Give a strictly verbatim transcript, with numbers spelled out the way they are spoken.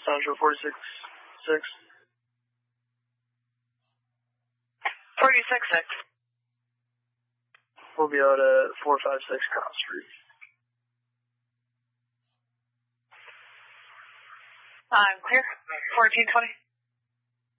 Central forty-six six. forty-six six. We'll be out at four five six Cross Street. I'm clear. fourteen twenty.